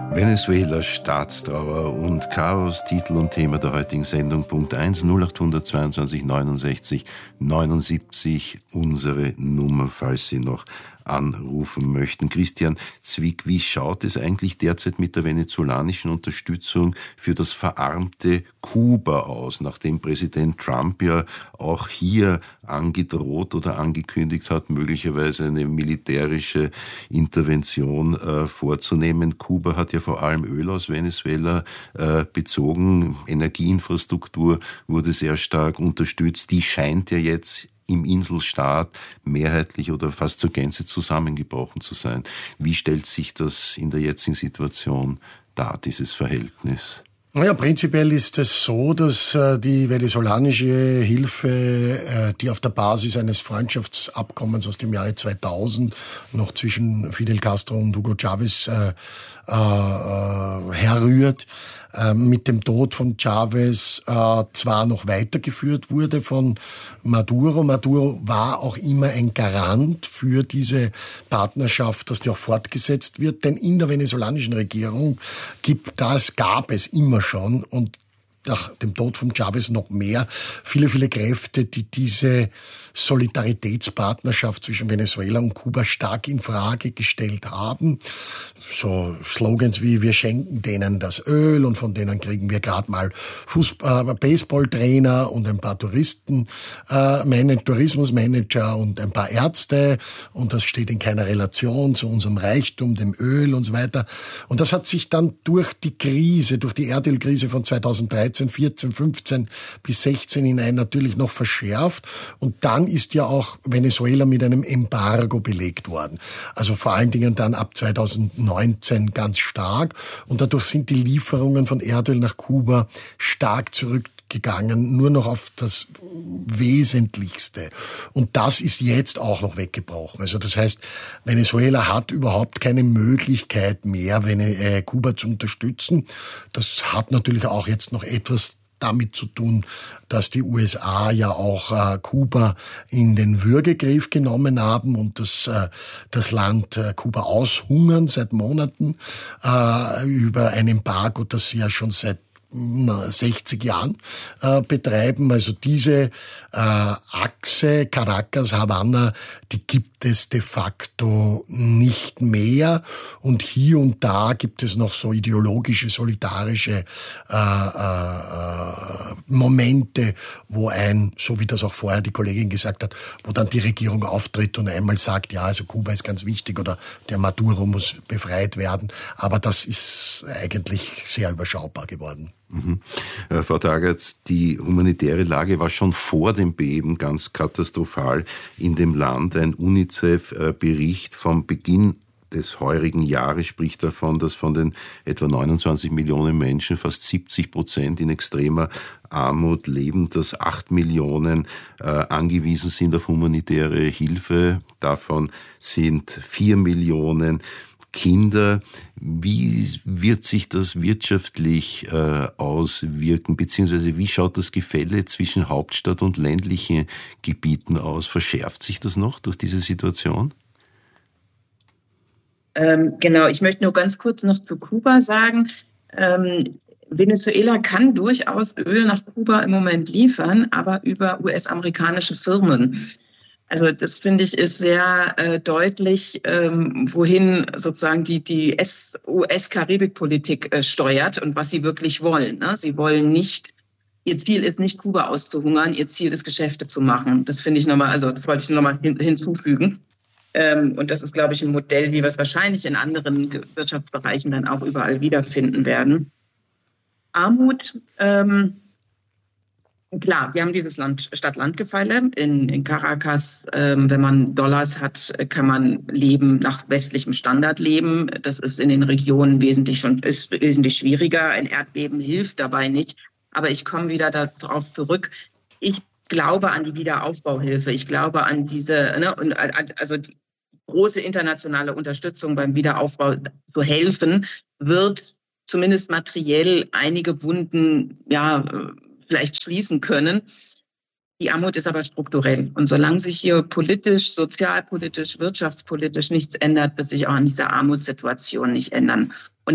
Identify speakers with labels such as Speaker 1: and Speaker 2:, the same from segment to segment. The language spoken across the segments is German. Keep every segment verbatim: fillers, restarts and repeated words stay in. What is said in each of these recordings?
Speaker 1: Venezuela, Staatstrauer und Chaos, Titel und Thema der heutigen Sendung. Punkt eins, null acht zweiundzwanzig neunundsechzig neunundsiebzig, unsere Nummer, falls Sie noch anrufen möchten. Christian Zwick, wie schaut es eigentlich derzeit mit der venezolanischen Unterstützung für das verarmte Kuba aus, nachdem Präsident Trump ja auch hier angedroht oder angekündigt hat, möglicherweise eine militärische Intervention äh, vorzunehmen? Kuba hat ja vor allem Öl aus Venezuela äh, bezogen. Energieinfrastruktur wurde sehr stark unterstützt. Die scheint ja jetzt im Inselstaat mehrheitlich oder fast zur Gänze zusammengebrochen zu sein. Wie stellt sich das in der jetzigen Situation dar, dieses Verhältnis?
Speaker 2: Naja, prinzipiell ist es so, dass äh, die venezolanische Hilfe, äh, die auf der Basis eines Freundschaftsabkommens aus dem Jahre zweitausend noch zwischen Fidel Castro und Hugo Chavez äh, äh, herrührt, äh, mit dem Tod von Chavez äh, zwar noch weitergeführt wurde von Maduro. Maduro war auch immer ein Garant für diese Partnerschaft, dass die auch fortgesetzt wird, denn in der venezolanischen Regierung gibt das, gab es immer schon und nach dem Tod von Chavez noch mehr, viele, viele Kräfte, die diese Solidaritätspartnerschaft zwischen Venezuela und Kuba stark in Frage gestellt haben. So Slogans wie wir schenken denen das Öl und von denen kriegen wir gerade mal Fußball, Baseballtrainer und ein paar Touristen, äh, Man- Tourismusmanager und ein paar Ärzte und das steht in keiner Relation zu unserem Reichtum, dem Öl und so weiter. Und das hat sich dann durch die Krise, durch die Erdölkrise von zweitausenddreizehn, vierzehn, fünfzehn bis sechzehn hinein natürlich noch verschärft und dann ist ja auch Venezuela mit einem Embargo belegt worden. Also vor allen Dingen dann ab zweitausendneunzehn ganz stark. Und dadurch sind die Lieferungen von Erdöl nach Kuba stark zurückgegangen, nur noch auf das Wesentlichste. Und das ist jetzt auch noch weggebrochen. Also das heißt, Venezuela hat überhaupt keine Möglichkeit mehr, Kuba zu unterstützen. Das hat natürlich auch jetzt noch etwas damit zu tun, dass die U S A ja auch äh, Kuba in den Würgegriff genommen haben und das, äh, das Land äh, Kuba aushungern seit Monaten äh, über ein Embargo, das sie ja schon seit sechzig Jahren äh, betreiben. Also diese äh, Achse Caracas-Havanna, die gibt es de facto nicht mehr. Und hier und da gibt es noch so ideologische, solidarische äh, äh, Momente, wo ein, so wie das auch vorher die Kollegin gesagt hat, wo dann die Regierung auftritt und einmal sagt, ja, also Kuba ist ganz wichtig oder der Maduro muss befreit werden. Aber das ist eigentlich sehr überschaubar geworden.
Speaker 1: Mhm. Äh, Frau Tagertz, die humanitäre Lage war schon vor dem Beben ganz katastrophal in dem Land. Ein UNICEF-Bericht vom Beginn des heurigen Jahres spricht davon, dass von den etwa neunundzwanzig Millionen Menschen fast siebzig Prozent in extremer Armut leben, dass acht Millionen äh, angewiesen sind auf humanitäre Hilfe. Davon sind vier Millionen Kinder. Wie wird sich das wirtschaftlich äh, auswirken, beziehungsweise wie schaut das Gefälle zwischen Hauptstadt und ländlichen Gebieten aus? Verschärft sich das noch durch diese Situation?
Speaker 3: Ähm, genau, ich möchte nur ganz kurz noch zu Kuba sagen. Ähm, Venezuela kann durchaus Öl nach Kuba im Moment liefern, aber über U S-amerikanische Firmen. Also das, finde ich, ist sehr äh, deutlich, ähm, wohin sozusagen die, die U S-Karibik-Politik äh, steuert und was sie wirklich wollen. Ne? Sie wollen nicht, ihr Ziel ist nicht, Kuba auszuhungern, ihr Ziel ist, Geschäfte zu machen. Das finde ich nochmal, also das wollte ich nochmal hin, hinzufügen. Ähm, und das ist, glaube ich, ein Modell, wie wir es wahrscheinlich in anderen Wirtschaftsbereichen dann auch überall wiederfinden werden. Armut, ähm, klar, wir haben dieses Land, Stadt-Land-Gefälle. In, in Caracas, ähm, wenn man Dollars hat, kann man leben nach westlichem Standard leben. Das ist in den Regionen wesentlich schon ist wesentlich schwieriger. Ein Erdbeben hilft dabei nicht. Aber ich komme wieder darauf zurück. Ich glaube an die Wiederaufbauhilfe. Ich glaube an diese, ne, und also die große internationale Unterstützung beim Wiederaufbau zu helfen, wird zumindest materiell einige Wunden, ja, vielleicht schließen können. Die Armut ist aber strukturell. Und solange sich hier politisch, sozialpolitisch, wirtschaftspolitisch nichts ändert, wird sich auch an dieser Armutssituation nicht ändern. Und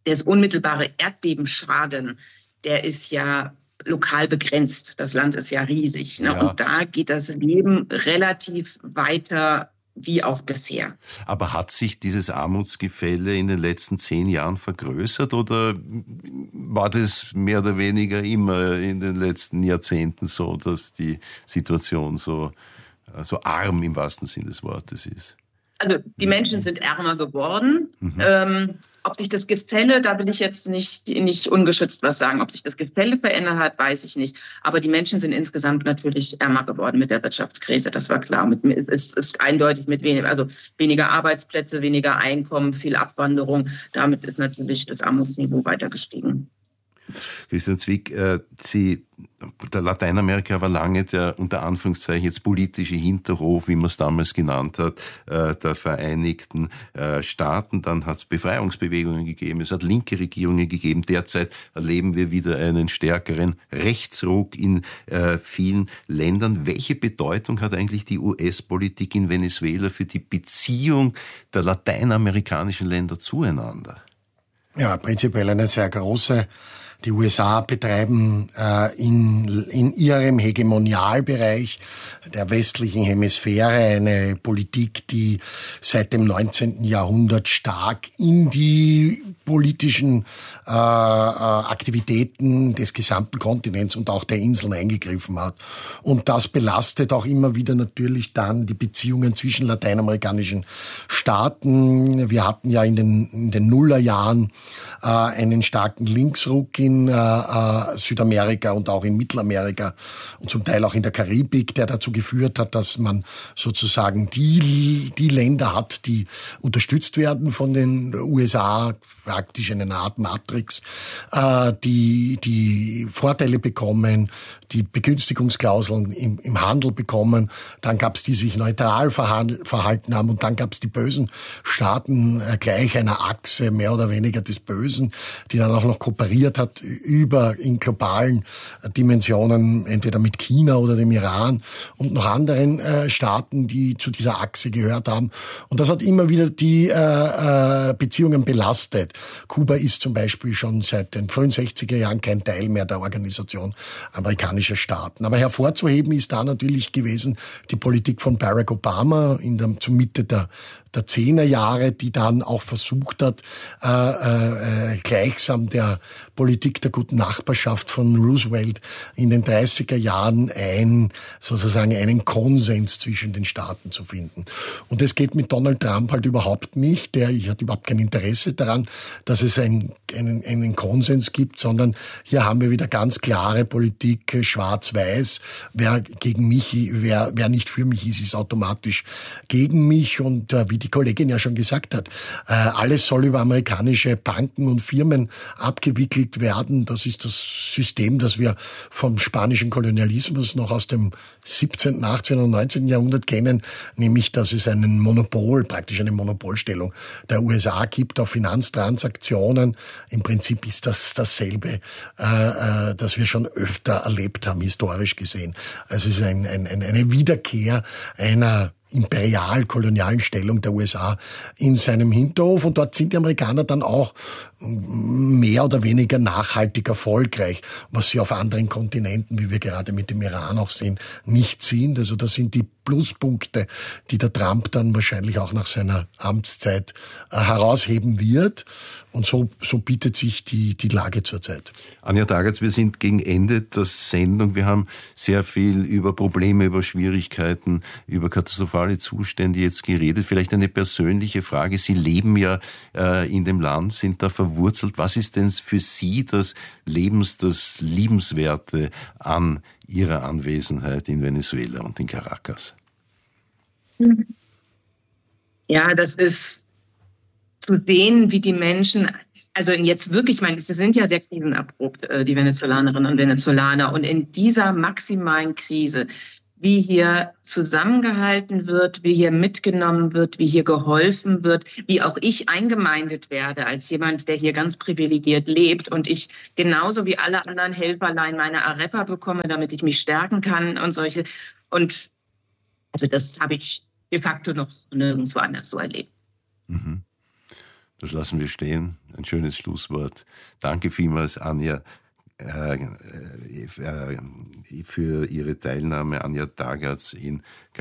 Speaker 3: das unmittelbare Erdbebenschaden, der ist ja lokal begrenzt. Das Land ist ja riesig. Ne?
Speaker 1: Ja.
Speaker 3: Und da geht das Leben relativ weiter wie auch bisher.
Speaker 1: Aber hat sich dieses Armutsgefälle in den letzten zehn Jahren vergrößert oder war das mehr oder weniger immer in den letzten Jahrzehnten so, dass die Situation so, so arm im wahrsten Sinne des Wortes ist?
Speaker 3: Also die Menschen sind ärmer geworden. Mhm. Ähm, ob sich das Gefälle, da will ich jetzt nicht, nicht ungeschützt was sagen, ob sich das Gefälle verändert hat, weiß ich nicht. Aber die Menschen sind insgesamt natürlich ärmer geworden mit der Wirtschaftskrise, das war klar. Mit, es ist eindeutig mit weniger, also weniger Arbeitsplätze, weniger Einkommen, viel Abwanderung. Damit ist natürlich das Armutsniveau weiter gestiegen.
Speaker 1: Christian Zwick, äh, Sie, der Lateinamerika war lange der unter Anführungszeichen jetzt politische Hinterhof, wie man es damals genannt hat, äh, der Vereinigten äh, Staaten. Dann hat es Befreiungsbewegungen gegeben, es hat linke Regierungen gegeben. Derzeit erleben wir wieder einen stärkeren Rechtsruck in äh, vielen Ländern. Welche Bedeutung hat eigentlich die U S-Politik in Venezuela für die Beziehung der lateinamerikanischen Länder zueinander?
Speaker 2: Ja, prinzipiell eine sehr große. Die U S A betreiben äh, in, in ihrem Hegemonialbereich der westlichen Hemisphäre eine Politik, die seit dem neunzehnten Jahrhundert stark in die politischen äh, Aktivitäten des gesamten Kontinents und auch der Inseln eingegriffen hat. Und das belastet auch immer wieder natürlich dann die Beziehungen zwischen lateinamerikanischen Staaten. Wir hatten ja in den, in den Nullerjahren äh, einen starken Linksruck in in äh, Südamerika und auch in Mittelamerika und zum Teil auch in der Karibik, der dazu geführt hat, dass man sozusagen die, die Länder hat, die unterstützt werden von den U S A, praktisch in einer Art Matrix, äh, die, die Vorteile bekommen, die Begünstigungsklauseln im, im Handel bekommen. Dann gab es die sich neutral verhalten haben und dann gab es die bösen Staaten äh, gleich einer Achse mehr oder weniger des Bösen, die dann auch noch kooperiert hat über in globalen Dimensionen, entweder mit China oder dem Iran und noch anderen äh, Staaten, die zu dieser Achse gehört haben. Und das hat immer wieder die äh, äh, Beziehungen belastet. Kuba ist zum Beispiel schon seit den frühen sechziger Jahren kein Teil mehr der Organisation amerikanischer Staaten. Aber hervorzuheben ist da natürlich gewesen die Politik von Barack Obama in der, zur Mitte der der Zehnerjahre, die dann auch versucht hat, äh, äh, gleichsam der Politik der guten Nachbarschaft von Roosevelt in den dreißiger Jahren ein, sozusagen einen Konsens zwischen den Staaten zu finden. Und das geht mit Donald Trump halt überhaupt nicht. Der hat überhaupt kein Interesse daran, dass es ein, einen, einen Konsens gibt, sondern hier haben wir wieder ganz klare Politik, schwarz-weiß. Wer gegen mich, wer, wer nicht für mich ist, ist automatisch gegen mich. Und äh, wie die Kollegin ja schon gesagt hat, äh, alles soll über amerikanische Banken und Firmen abgewickelt werden. Das ist das System, das wir vom spanischen Kolonialismus noch aus dem siebzehnten, achtzehnten und neunzehnten Jahrhundert kennen, nämlich, dass es einen Monopol, praktisch eine Monopolstellung der U S A gibt auf Finanztransaktionen. Im Prinzip ist das dasselbe, äh, äh, das wir schon öfter erlebt haben, historisch gesehen. Also es ist ein, ein, eine Wiederkehr einer imperial-kolonialen Stellung der U S A in seinem Hinterhof. Und dort sind die Amerikaner dann auch mehr oder weniger nachhaltig erfolgreich, was sie auf anderen Kontinenten, wie wir gerade mit dem Iran auch sehen, nicht sind. Also das sind die Pluspunkte, die der Trump dann wahrscheinlich auch nach seiner Amtszeit äh, herausheben wird. Und so, so bietet sich die, die Lage zurzeit.
Speaker 1: Anja Tagatz, wir sind gegen Ende der Sendung. Wir haben sehr viel über Probleme, über Schwierigkeiten, über katastrophale Zustände jetzt geredet. Vielleicht eine persönliche Frage. Sie leben ja äh, in dem Land, sind da verwurzelt. Was ist denn für Sie das Lebens-, das Liebenswerte an Ihrer Anwesenheit in Venezuela und in Caracas?
Speaker 3: Ja, das ist zu sehen, wie die Menschen, also jetzt wirklich, ich meine, sie sind ja sehr krisenerprobt, die Venezolanerinnen und Venezolaner. Und in dieser maximalen Krise, wie hier zusammengehalten wird, wie hier mitgenommen wird, wie hier geholfen wird, wie auch ich eingemeindet werde als jemand, der hier ganz privilegiert lebt und ich genauso wie alle anderen Helferlein meine Arepa bekomme, damit ich mich stärken kann und solche. Und also das habe ich de facto noch nirgendwo anders so erlebt.
Speaker 1: Mhm. Das lassen wir stehen. Ein schönes Schlusswort. Danke vielmals, Anja, äh, äh, für Ihre Teilnahme, Anja Tagatz in